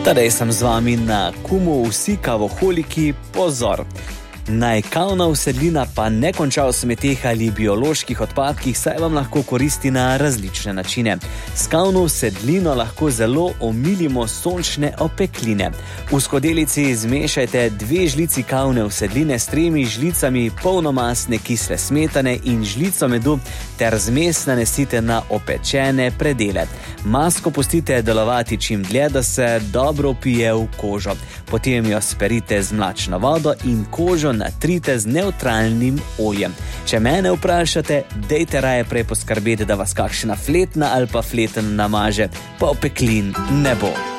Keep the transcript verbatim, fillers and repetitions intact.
Tadej sem z vami na Kumu, vsi kavoholiki, pozor! Naj kavna usedlina pa ne konča v smeteh ali bioloških odpadkih, saj vam lahko koristi na različne načine. S kavno usedlino lahko zelo omilimo sončne opekline. V skodelici zmešajte dve žlici kavne usedline s tremi žlicami polnomasne kisle smetane in žlico medu ter zmes nanesite na opečene predele. Masko pustite delovati čim dlje, da se dobro vpije v kožo. Potem jo sperite z mlačno vodo in kožo natrite z nevtralnim oljem. Če mene vprašate, dejte raje prej poskrbeti, da vas kakšna fletna ali pa fleten namaže, pa opeklin ne bo.